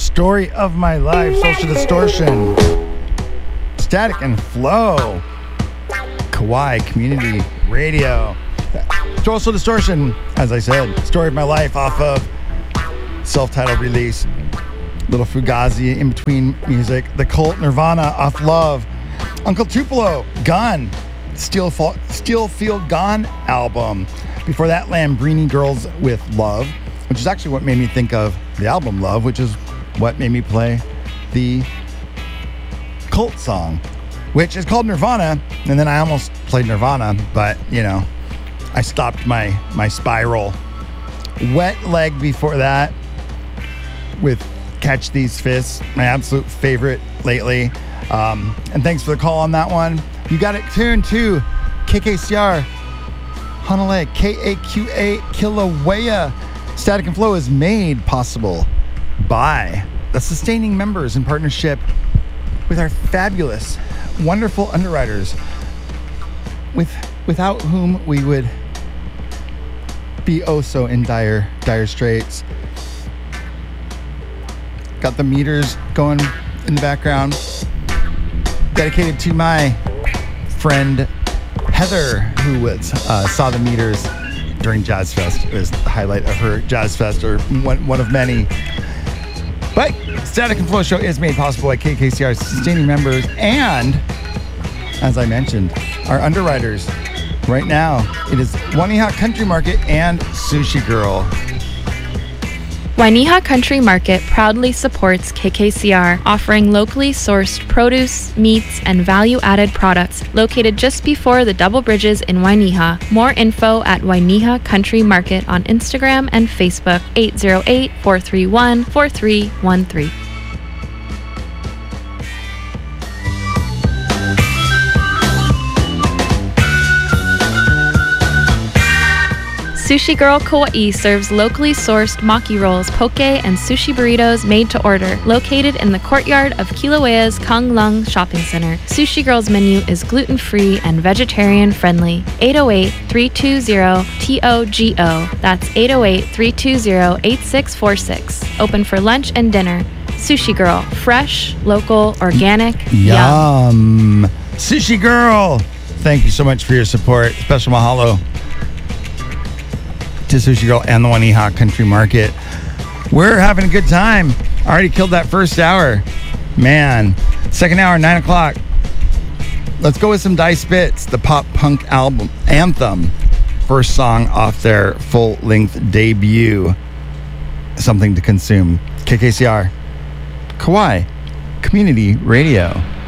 Story of My Life, Social Distortion, Static and Flow, Kawaii Community Radio, Social Distortion, as I said, Story of My Life off of self-titled release, little Fugazi in between music, The Cult, Nirvana off Love, Uncle Tupelo, Gun, Steel Field Gone album. Before that, Lambrini Girls with Love, which is actually what made me think of the album Love, which is what made me play the Cult song, which is called Nirvana. And then I almost played Nirvana, but you know, I stopped my spiral. Wet Leg before that with Catch These Fists, my absolute favorite lately. And thanks for the call on that one. You got it tuned to KKCR Honolulu, KAQA Kilauea. Static and Flow is made possible by the sustaining members in partnership with our fabulous, wonderful underwriters, without whom we would be oh so in dire straits. Got the meters going in the background. Dedicated to my friend Heather, who saw the meters during Jazz Fest. It was the highlight of her Jazz Fest, or one of many. But Static and Flow Show is made possible by KKCR sustaining members and, as I mentioned, our underwriters. Right now, it is Wainiha Country Market and Sushi Girl. Wainiha Country Market proudly supports KKCR, offering locally sourced produce, meats, and value-added products located just before the Double Bridges in Wainiha. More info at Wainiha Country Market on Instagram and Facebook, 808-431-4313. Sushi Girl Kauai serves locally sourced maki rolls, poke, and sushi burritos made to order, located in the courtyard of Kilauea's Konglung Shopping Center. Sushi Girl's menu is gluten-free and vegetarian-friendly. 808-320-TOGO. That's 808-320-8646. Open for lunch and dinner. Sushi Girl, fresh, local, organic, yum. Sushi Girl, thank you so much for your support. Special mahalo to Sushi Girl and the Wainiha Country Market. We're having a good time. Already killed that first hour. Man, second hour, 9 o'clock. Let's go with some Die Spitz, the pop punk album anthem. First song off their full-length debut, Something to Consume. KKCR, Kawaii Community Radio.